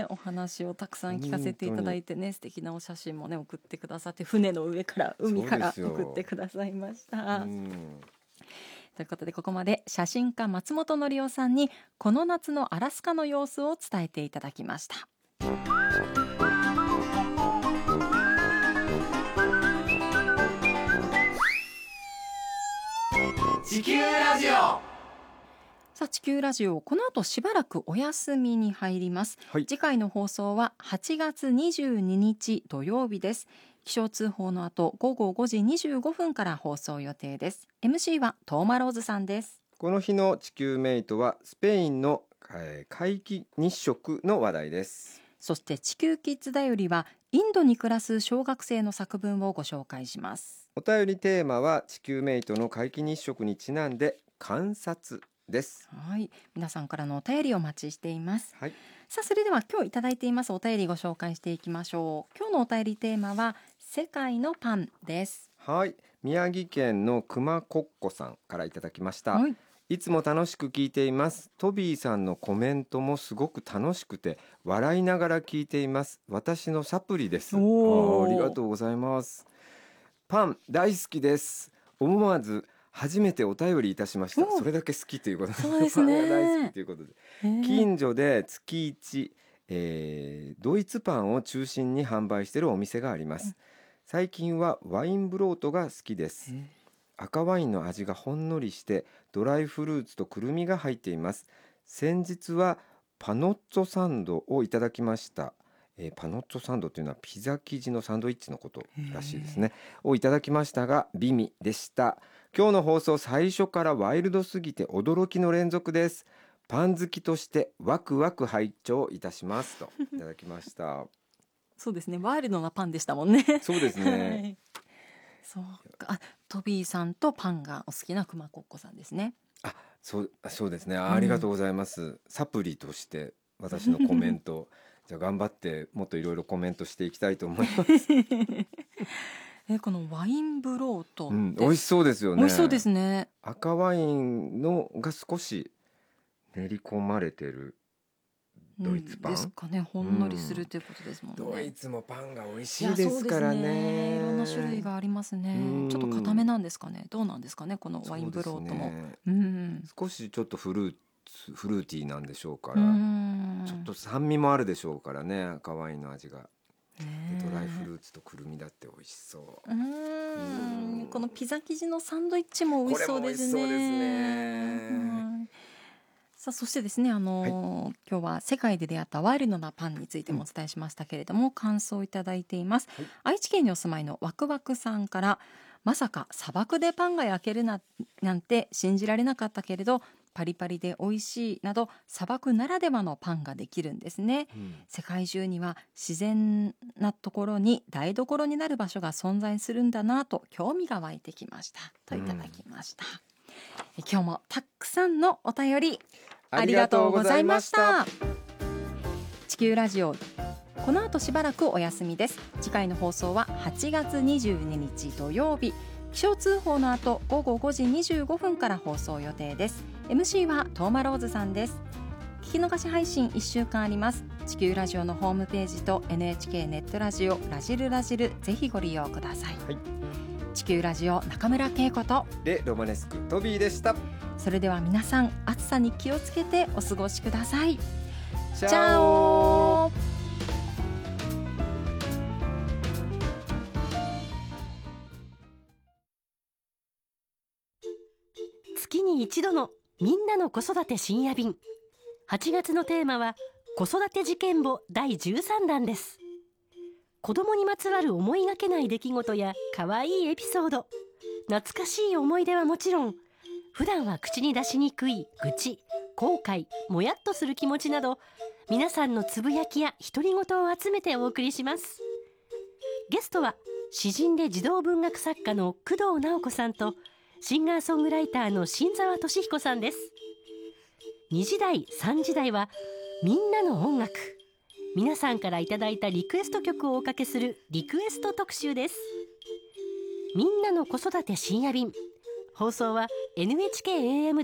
お話をたくさん聞かせていただいてね、素敵なお写真もね送ってくださって、船の上から海から送ってくださいました。ということで、ここまで写真家松本紀夫さんにこの夏のアラスカの様子を伝えていただきました。 地球ラジオ。 さあ、地球ラジオ、この後しばらくお休みに入ります、 はい、 次回の放送は8月22日土曜日です。気象通報の後午後5時25分から放送予定です。 MC はトーマローズさんです。 この日の地球メイトはスペインの皆既日食の話題です。 そして地球キッズだよりはインドに暮らす小学生の作文をご紹介します。 お便りテーマは地球メイトの皆既日食にちなんで観察です。 はい、皆さんからのお便りをお待ちしています。 はい、 さあ、それでは今日いただいていますお便りご紹介していきましょう。今日のお便りテーマは世界のパンです。 はい、宮城県の熊コッコさんからいただきました。 はい、 いつも楽しく聞いています。トビーさんのコメントもすごく楽しくて笑いながら聞いています。私のサプリです。ありがとうございます。パン大好きです。思わず初めてお便りいたしました。それだけ好きということで、 そうですね、 パンが大好きということで、近所で月1、ドイツパンを中心に販売しているお店があります。最近はワインブロートが好きです。赤ワインの味がほんのりしてドライフルーツとくるみが入っています。先日はパノッツォサンドをいただきました。パノッツォサンドというのはピザ生地のサンドイッチのことらしいですね。をいただきましたが美味でした。今日の放送最初からワイルドすぎて驚きの連続です。パン好きとしてワクワク拝聴いたしますといただきましたそうですね、ワイルドなパンでしたもんね。 そうですね、 はい、そうか。トビーさんとパンがお好きな熊コッコさんですね。 そうですね、ありがとうございます、サプリとして私のコメントじゃあ頑張ってもっといろいろコメントしていきたいと思いますこのワインブロート、 美味しそうですよね。 美味しそうですね。 赤ワインのが少し練り込まれてるドイツパン、 ですかね。ほんのりするということですもんね。 ドイツもパンが美味しいですからね。 いろんな種類がありますね。ちょっと固めなんですかね。どうなんですかね、このワインブロートも、 少しちょっとフルーティーなんでしょうから、ちょっと酸味もあるでしょうからね、赤ワインの味が。ドライフルーツとくるみだって美味しそう。 このピザ生地のサンドイッチも美味しそうですね。さあ、そしてですね、今日は世界で出会ったワイルドなパンについてもお伝えしましたけれども、感想をいただいています。愛知県にお住まいのワクワクさんから、まさか砂漠でパンが焼けるなんて信じられなかったけれど、パリパリで美味しいなど砂漠ならではのパンができるんですね。世界中には自然なところに台所になる場所が存在するんだなと興味が湧いてきましたといただきました。今日もたくさんのお便りありがとうございました。地球ラジオ、この後しばらくお休みです。次回の放送は8月22日土曜日、気象通報の後午後5時25分から放送予定です。 MC はトーマローズさんです。聞き逃し配信1週間あります。地球ラジオのホームページと NHK ネットラジオラジルぜひご利用ください。地球ラジオ中村恵子とレ・ロマネスクトビーでした。 それでは皆さん、暑さに気をつけてお過ごしください。 チャオ。 月に一度のみんなの子育て深夜便。8月のテーマは子育て事件簿第13弾です。子供にまつわる思いがけない出来事や可愛いエピソード、懐かしい思い出はもちろん、普段は口に出しにくい愚痴、後悔、もやっとする気持ちなど、皆さんのつぶやきや独り言を集めてお送りします。ゲストは詩人で児童文学作家の工藤直子さんと、シンガーソングライターの新沢俊彦さんです。2時台、3時台はみんなの音楽。皆さんからいただいたリクエスト曲をおかけするリクエスト特集です。みんなの子育て深夜便。放送は NHK AM